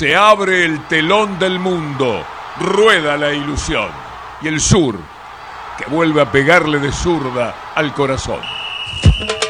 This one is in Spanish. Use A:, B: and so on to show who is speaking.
A: Se abre el telón del mundo, rueda la ilusión y el sur que vuelve a pegarle de zurda al corazón.